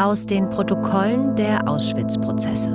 Aus den Protokollen der Auschwitz-Prozesse.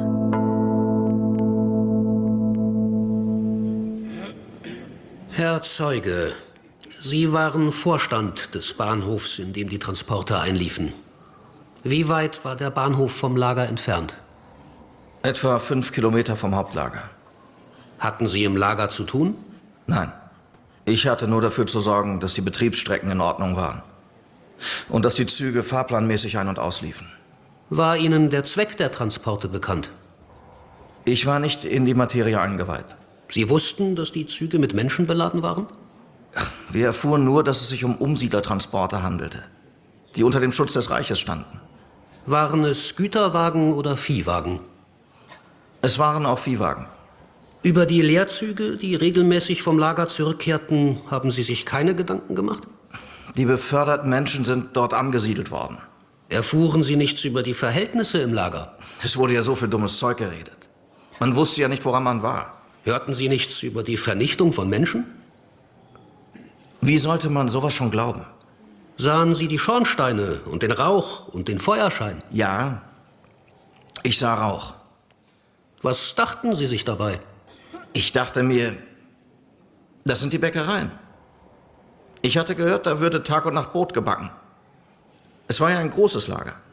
Herr Zeuge, Sie waren Vorstand des Bahnhofs, in dem die Transporter einliefen. Wie weit war der Bahnhof vom Lager entfernt? Etwa 5 Kilometer vom Hauptlager. Hatten Sie im Lager zu tun? Nein. Ich hatte nur dafür zu sorgen, dass die Betriebsstrecken in Ordnung waren. Und dass die Züge fahrplanmäßig ein- und ausliefen. War Ihnen der Zweck der Transporte bekannt? Ich war nicht in die Materie eingeweiht. Sie wussten, dass die Züge mit Menschen beladen waren? Wir erfuhren nur, dass es sich um Umsiedlertransporte handelte, die unter dem Schutz des Reiches standen. Waren es Güterwagen oder Viehwagen? Es waren auch Viehwagen. Über die Leerzüge, die regelmäßig vom Lager zurückkehrten, haben Sie sich keine Gedanken gemacht? Die beförderten Menschen sind dort angesiedelt worden. Erfuhren Sie nichts über die Verhältnisse im Lager? Es wurde ja so viel dummes Zeug geredet. Man wusste ja nicht, woran man war. Hörten Sie nichts über die Vernichtung von Menschen? Wie sollte man sowas schon glauben? Sahen Sie die Schornsteine und den Rauch und den Feuerschein? Ja, ich sah Rauch. Was dachten Sie sich dabei? Ich dachte mir, das sind die Bäckereien. Ich hatte gehört, da würde Tag und Nacht Brot gebacken. Es war ja ein großes Lager.